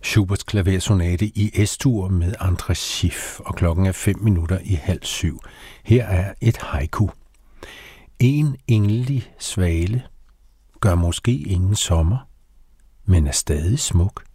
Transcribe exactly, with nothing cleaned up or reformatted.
Schuberts klaversonate i S-dur med André Schiff, og klokken er fem minutter i halv syv. Her er et haiku. En enlig svale gør måske ingen sommer, men er stadig smuk.